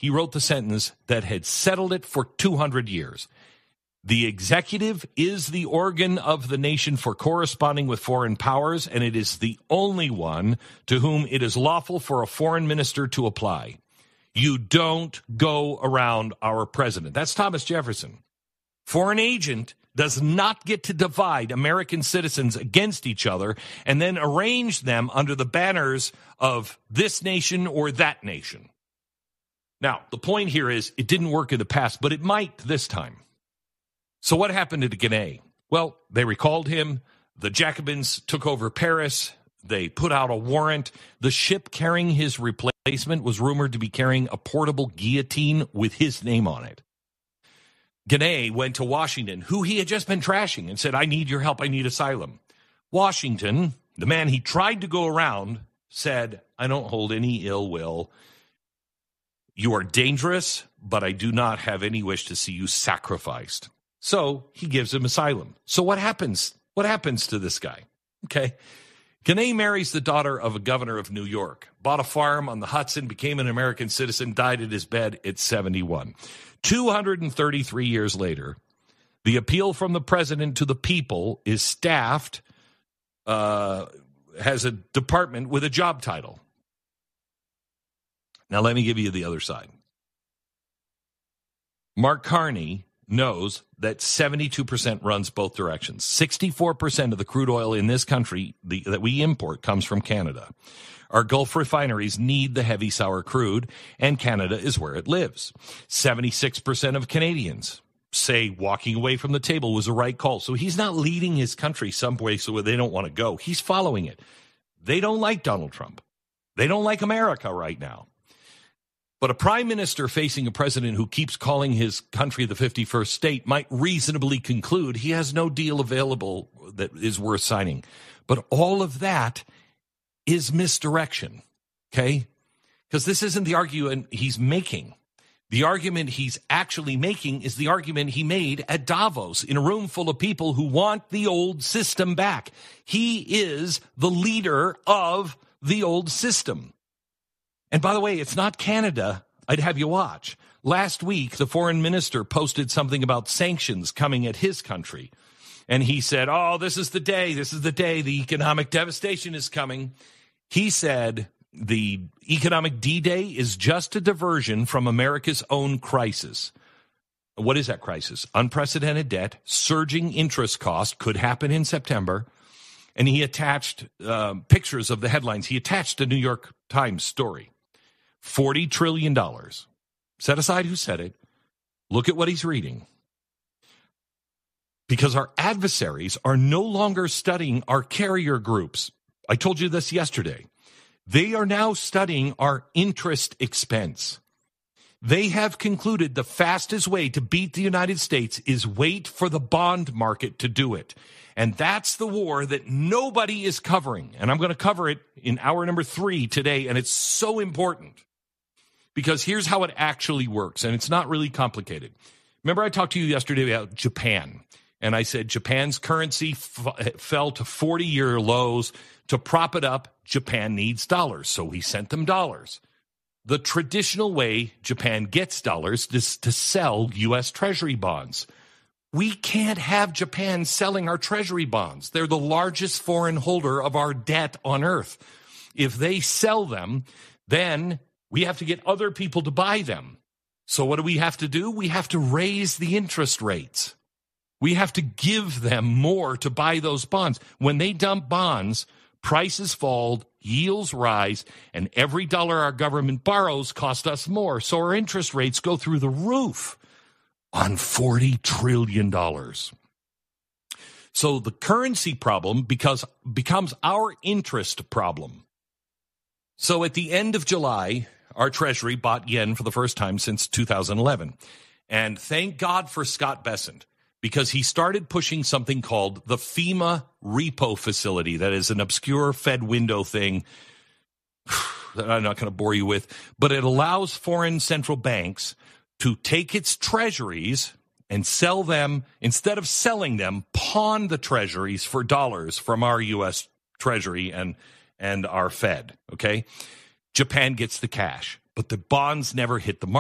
he wrote the sentence that had settled it for 200 years. The executive is the organ of the nation for corresponding with foreign powers, and it is the only one to whom it is lawful for a foreign minister to apply. You don't go around our president. That's Thomas Jefferson. Foreign agent does not get to divide American citizens against each other and then arrange them under the banners of this nation or that nation. Now, the point here is it didn't work in the past, but it might this time. So what happened to Genet? Well, they recalled him. The Jacobins took over Paris. They put out a warrant. The ship carrying his replacement was rumored to be carrying a portable guillotine with his name on it. Genet went to Washington, who he had just been trashing, and said, I need your help. I need asylum. Washington, the man he tried to go around, said, I don't hold any ill will. You are dangerous, but I do not have any wish to see you sacrificed. So he gives him asylum. So what happens? What happens to this guy? Okay. Genet marries the daughter of a governor of New York, bought a farm on the Hudson, became an American citizen, died at his bed at 71. 233 years later, the appeal from the president to the people is staffed, has a department with a job title. Now, let me give you the other side. Mark Carney knows that 72% runs both directions. 64% of the crude oil in this country that we import comes from Canada. Our Gulf refineries need the heavy sour crude, and Canada is where it lives. 76% of Canadians say walking away from the table was the right call. So he's not leading his country someplace where they don't want to go. He's following it. They don't like Donald Trump. They don't like America right now. But a prime minister facing a president who keeps calling his country the 51st state might reasonably conclude he has no deal available that is worth signing. But all of that is misdirection, okay? Because this isn't the argument he's making. The argument he's actually making is the argument he made at Davos in a room full of people who want the old system back. He is the leader of the old system. And by the way, it's not Canada. I'd have you watch. Last week, the foreign minister posted something about sanctions coming at his country. And he said, oh, this is the day. This is the day. The economic devastation is coming. He said the economic D-Day is just a diversion from America's own crisis. What is that crisis? Unprecedented debt, surging interest cost, could happen in September. And he attached pictures of the headlines. He attached a New York Times story. $40 trillion. Set aside who said it. Look at what he's reading. Because our adversaries are no longer studying our carrier groups. I told you this yesterday. They are now studying our interest expense. They have concluded the fastest way to beat the United States is wait for the bond market to do it. And that's the war that nobody is covering. And I'm going to cover it in hour number 3 today. And it's so important. Because here's how it actually works, and it's not really complicated. Remember I talked to you yesterday about Japan, and I said Japan's currency fell to 40-year lows. To prop it up, Japan needs dollars, so he sent them dollars. The traditional way Japan gets dollars is to sell U.S. Treasury bonds. We can't have Japan selling our Treasury bonds. They're the largest foreign holder of our debt on earth. If they sell them, then we have to get other people to buy them. So what do? We have to raise the interest rates. We have to give them more to buy those bonds. When they dump bonds, prices fall, yields rise, and every dollar our government borrows costs us more. So our interest rates go through the roof on $40 trillion. So the currency problem becomes our interest problem. So at the end of July, our Treasury bought yen for the first time since 2011. And thank God for Scott Bessent, because he started pushing something called the FEMA repo facility. That is an obscure Fed window thing that I'm not going to bore you with, but it allows foreign central banks to take its treasuries and sell them, instead of selling them, pawn the treasuries for dollars from our U.S. Treasury and our Fed, okay? Japan gets the cash, but the bonds never hit the market.